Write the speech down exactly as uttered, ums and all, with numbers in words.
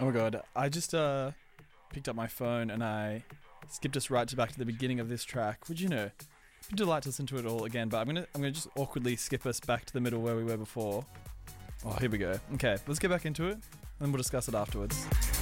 Oh my god, I just uh picked up my phone and I skipped us right to back to the beginning of this track. Would you know? It'd be delight to listen to it all again, but I'm gonna I'm gonna just awkwardly skip us back to the middle where we were before. Oh, here we go. Okay, let's get back into it and we'll discuss it afterwards.